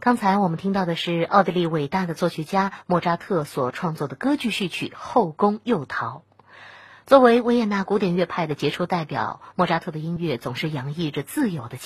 刚才我们听到的是奥地利伟大的作曲家莫扎特所创作的歌剧序曲《后宫诱逃》。作为维也纳古典乐派的杰出代表，莫扎特的音乐总是洋溢着自由的